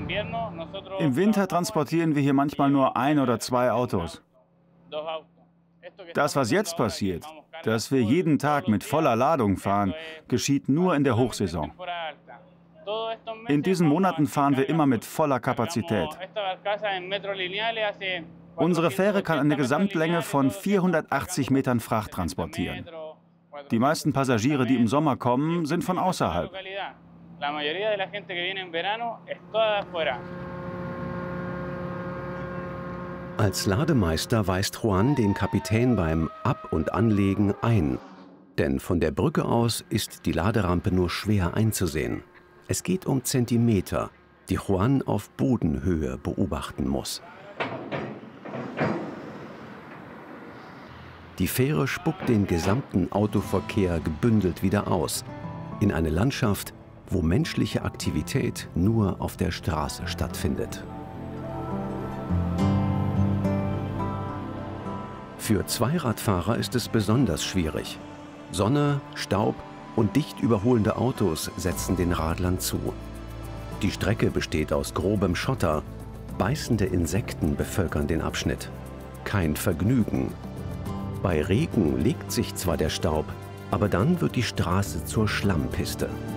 Im Winter transportieren wir hier manchmal nur 1 oder 2 Autos. Das, was jetzt passiert, dass wir jeden Tag mit voller Ladung fahren, geschieht nur in der Hochsaison. In diesen Monaten fahren wir immer mit voller Kapazität. Unsere Fähre kann eine Gesamtlänge von 480 Metern Fracht transportieren. Die meisten Passagiere, die im Sommer kommen, sind von außerhalb. Als Lademeister weist Juan den Kapitän beim Ab- und Anlegen ein. Denn von der Brücke aus ist die Laderampe nur schwer einzusehen. Es geht um Zentimeter, die Juan auf Bodenhöhe beobachten muss. Die Fähre spuckt den gesamten Autoverkehr gebündelt wieder aus. In eine Landschaft, wo menschliche Aktivität nur auf der Straße stattfindet. Für Zweiradfahrer ist es besonders schwierig. Sonne, Staub und dicht überholende Autos setzen den Radlern zu. Die Strecke besteht aus grobem Schotter. Beißende Insekten bevölkern den Abschnitt. Kein Vergnügen. Bei Regen legt sich zwar der Staub, aber dann wird die Straße zur Schlammpiste.